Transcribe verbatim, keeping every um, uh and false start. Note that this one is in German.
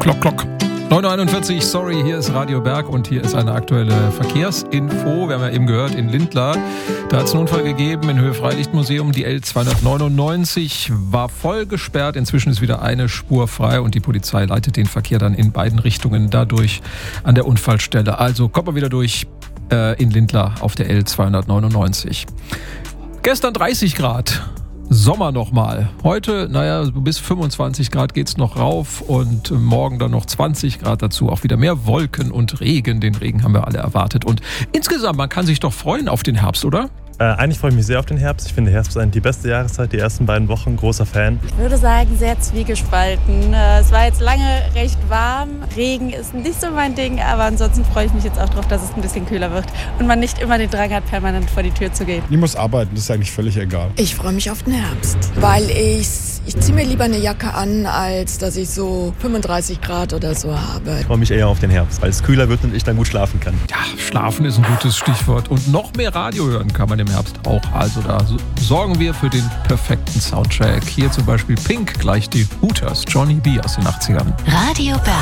Glock, Glock. neun Uhr einundvierzig, sorry, hier ist Radio Berg und hier ist eine aktuelle Verkehrsinfo. Wir haben ja eben gehört, in Lindlar, da hat es einen Unfall gegeben im Höhe-Freilicht-Museum. Die L zweihundertneunundneunzig war voll gesperrt. Inzwischen ist wieder eine Spur frei und die Polizei leitet den Verkehr dann in beiden Richtungen dadurch an der Unfallstelle. Also kommt man wieder durch äh, in Lindlar auf der L zweihundertneunundneunzig. Gestern dreißig Grad. Sommer nochmal. Heute, naja, bis fünfundzwanzig Grad geht's noch rauf und morgen dann noch zwanzig Grad dazu. Auch wieder mehr Wolken und Regen. Den Regen haben wir alle erwartet. Und insgesamt, man kann sich doch freuen auf den Herbst, oder? Äh, eigentlich freue ich mich sehr auf den Herbst. Ich finde, Herbst ist eigentlich die beste Jahreszeit, die ersten beiden Wochen. Großer Fan. Ich würde sagen, sehr zwiegespalten. Es war jetzt lange recht warm. Regen ist nicht so mein Ding, aber ansonsten freue ich mich jetzt auch darauf, dass es ein bisschen kühler wird und man nicht immer den Drang hat, permanent vor die Tür zu gehen. Ich muss arbeiten, das ist eigentlich völlig egal. Ich freue mich auf den Herbst, weil ich, ich ziehe mir lieber eine Jacke an, als dass ich so fünfunddreißig Grad oder so habe. Ich freue mich eher auf den Herbst, weil es kühler wird und ich dann gut schlafen kann. Ja, schlafen ist ein gutes Stichwort. Und noch mehr Radio hören kann man im Herbst auch. Also da sorgen wir für den perfekten Soundtrack. Hier zum Beispiel Pink, gleich die Hooters, Johnny B. aus den achtzigern. Radio Berg.